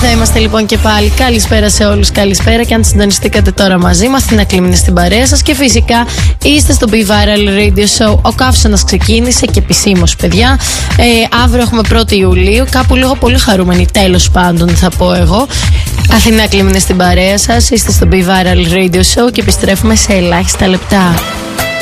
Εδώ είμαστε λοιπόν και πάλι. Καλησπέρα σε όλους, καλησπέρα. Και αν συντονιστήκατε τώρα μαζί μας, την Ακλή είναι στην παρέα σας. Και φυσικά είστε στο Be Viral Radio Show. Ο καύσωνας ξεκίνησε και επισήμως, παιδιά. Αύριο έχουμε 1η Ιουλίου. Κάπου λίγο πολύ χαρούμενοι, τέλος πάντων, θα πω εγώ. Αθηνά Κλίμ είναι στην παρέα σας. Είστε στο Be Viral Radio Show και επιστρέφουμε σε ελάχιστα λεπτά.